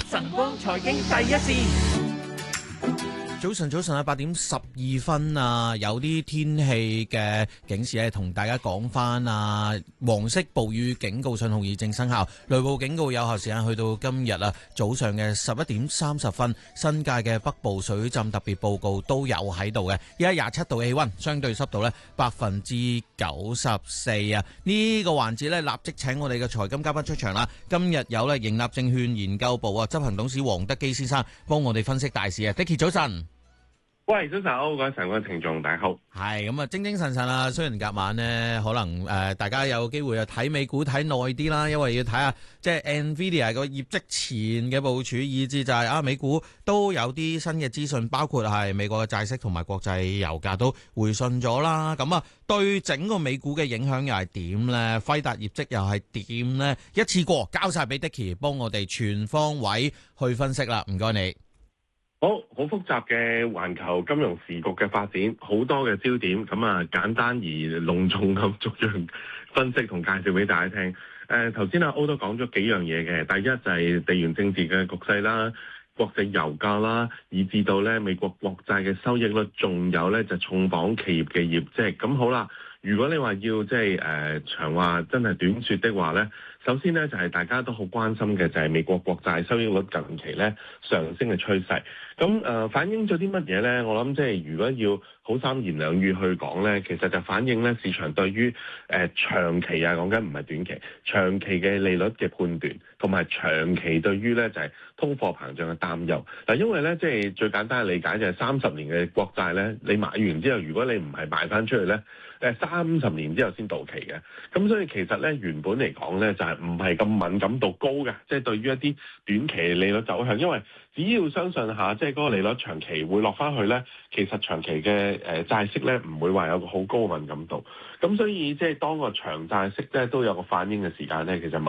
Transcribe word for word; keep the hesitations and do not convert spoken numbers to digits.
晨光財經第一線。 早晨，早晨啊，八點十二分啊，有啲天氣嘅警示咧，同大家講翻啊。黃色暴雨警告信號已正生效，雷暴警告有效時間去到今日啊早上嘅十一點三十分。新界嘅北部水浸特別報告都有喺度嘅。而家廿七度嘅氣溫，相對濕度咧百分之九十四啊。呢個環節咧，立即請我哋嘅財金嘉賓出場啦。今日有咧盈立證券研究部啊執行董事黃德基先生幫我哋分析大市啊。Dicky 早晨。 喂，早晨好，各位晨光聽眾大家好。 係咁啊，精精神神啊。雖然隔晚呢，可能誒、呃、大家有機會啊睇美股睇耐啲啦，因為要睇下即係 Nvidia 個業績前嘅部署，以至就係、是、啊美股都有啲新嘅資訊，包括係美國嘅債息同埋國際油價都回順咗啦。咁啊，對整個美股嘅影響又係點呢？輝達業績又係點呢？一次過交晒俾 Dicky 幫我哋全方位去分析啦。唔該你。 好好複雜嘅環球金融時局嘅發展，好多嘅焦點，咁啊簡單而隆重咁逐樣分析同介紹俾大家聽。誒頭先阿歐都講咗幾樣嘢嘅，第一就係地緣政治嘅局勢啦，國際油價啦，以至到咧美國國債嘅收益率，仲有咧就重磅企業嘅業績。咁好啦，如果你話要即係誒長話真係短説的話咧。首先咧就係、是、大家都好關心嘅就係美國國債收益率近期咧上升嘅趨勢，咁誒、呃、反映咗啲乜嘢咧？我諗即係如果要好三言兩語去講咧，其實就反映咧市場對於誒、呃、長期啊講緊唔係短期，長期嘅利率嘅判斷，同埋長期對於咧就係、是、通貨膨脹嘅擔憂。嗱，因為咧即係最簡單嘅理解就係三十年嘅國債咧，你買完之後，如果你唔係賣翻出去咧，誒三十年之後先到期嘅，咁所以其實咧原本嚟講咧就係唔係咁敏感度高嘅，即係對於一啲短期利率走向，因為只要相信下即係嗰個利率長期會落翻去咧，其實長期嘅誒債息咧唔會話有個好高嘅敏感度，咁所以即係當個長債息咧都有個反應嘅時間咧，其實